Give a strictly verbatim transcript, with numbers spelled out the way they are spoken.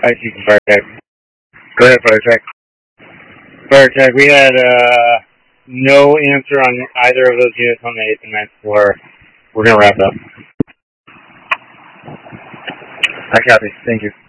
I see some fire tech. Go ahead, fire tech. Fire tech, we had uh, no answer on either of those units on the eighth and ninth floor. We're going to wrap up. I copy. Thank you.